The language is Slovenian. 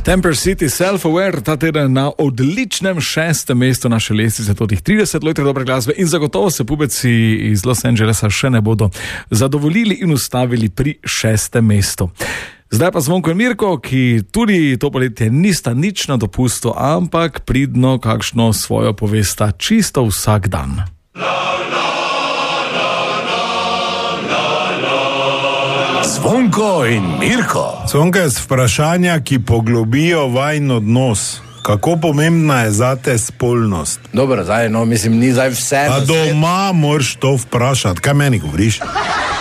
Temper City Self-Aware ta teden na odličnem 6. mestu naše lestvice, totih 30 let dobre glasbe in zagotovo se pubeci iz Los Angelesa še ne bodo zadovoljili in ustavili pri 6. mestu. Zdaj pa Zvonko in Mirko, ki tudi to poletje nista nič na dopustu, ampak pridno kakšno svojo povesta čisto vsak dan. Zvonko in Mirko. Zvonko je z vprašanja, ki poglobijo vajin odnos. Kako pomembna je zate spolnost? Dobro, zdaj, no, mislim, ni zdaj vse. A doma moraš to vprašati, kaj meni govoriš?